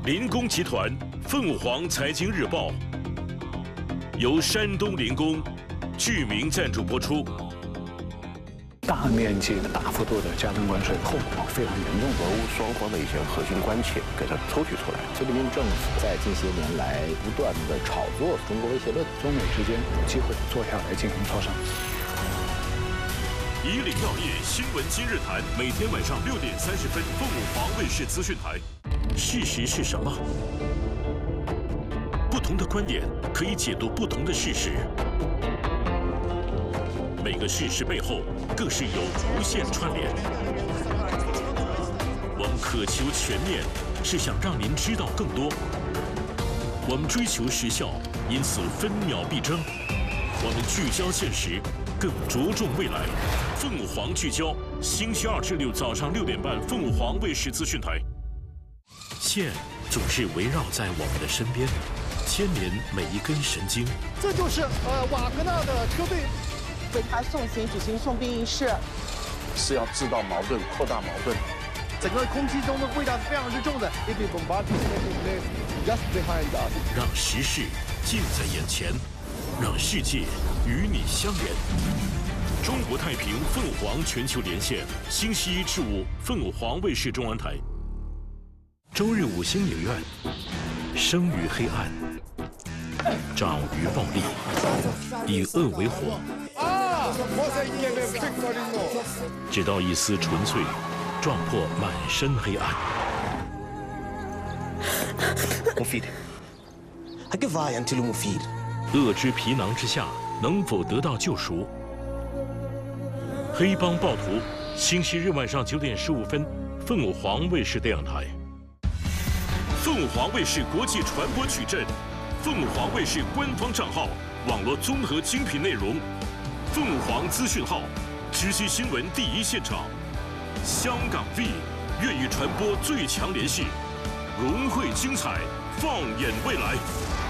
林工集团凤凰财经日报由山东林工居民赞助播出。 大面积的、大幅度的加征关税，后果非常严重。 俄乌双方的一些核心关切给它抽取出来。 菲律宾政府在近些年来不断的炒作中国威胁论， 中美之间有机会坐下来进行磋商。 以岭药业新闻今日谈，每天晚上6点30分，凤凰卫视资讯台。事实是什么？不同的观点可以解读不同的事实。每个事实背后，更是有无限串联。我们渴求全面，是想让您知道更多。我们追求时效，因此分秒必争。我们聚焦现实，更着重未来。凤凰聚焦，星期2至6早上6点半，凤凰卫视资讯台。线总是围绕在我们的身边，牵连每一根神经。 这就是瓦格纳的车队。 为他送行举行送殡仪式， 是要制造矛盾、扩大矛盾。 整个空气中的味道是非常之重的。 让时事近在眼前，让世界与你相连。中国太平凤凰全球连线，星期1至5，凤凰卫视中文台。周日5星影院，生于黑暗，长于暴力，以恶为火。直到一丝纯粹，撞破满身黑暗。恶之皮囊之下，能否得到救赎？黑帮暴徒，星期日晚上9点15分，凤凰卫视电影台。凤凰卫视国际传播矩阵，凤凰卫视官方账号，网络综合精品内容。凤凰资讯号，直击新闻第一现场。香港 V 愿意传播最强联系，融汇精彩，放眼未来。